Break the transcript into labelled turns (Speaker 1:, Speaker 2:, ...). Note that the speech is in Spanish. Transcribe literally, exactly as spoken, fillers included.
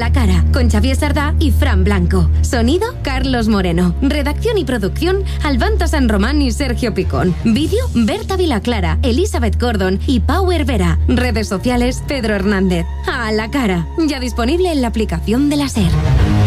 Speaker 1: la cara, con Xavier Sardá y Fran Blanco. Sonido, Carlos Moreno. Redacción y producción, Albanta San Román y Sergio Picón. Vídeo, Berta Vilaclara, Elizabeth Gordon y Power Vera. Redes sociales, Pedro Hernández. A la cara, ya disponible en la aplicación de la SER.